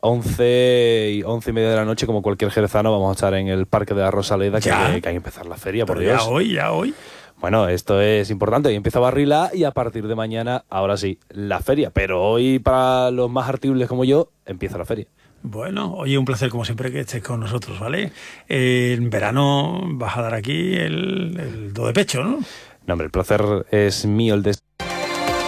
11 y media de la noche, como cualquier jerezano, vamos a estar en el Parque de la Rosaleda, que hay que empezar la feria, por Dios. Ya hoy. Bueno, esto es importante. Hoy empieza Barrilá y a partir de mañana, ahora sí, la feria. Pero hoy, para los más hartibles como yo, empieza la feria. Bueno, oye, un placer como siempre que estés con nosotros, ¿vale? En verano vas a dar aquí el do de pecho, ¿no? No, hombre, el placer es mío, el de